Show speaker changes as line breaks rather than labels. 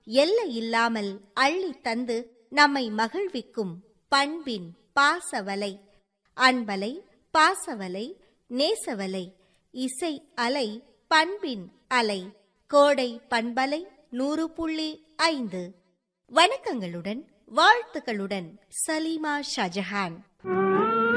எல்லை இல்லாமல் அள்ளி தந்து நம்மை மகிழ்விக்கும் பண்பின் பாசவலை. அன்பலை, பாசவலை, நேசவலை, இசை அலை, பண்பின் அலை. கோடை பண்பலை 100.5. வணக்கங்களுடன் வாழ்த்துக்களுடன் சலீமா ஷாஜஹான்.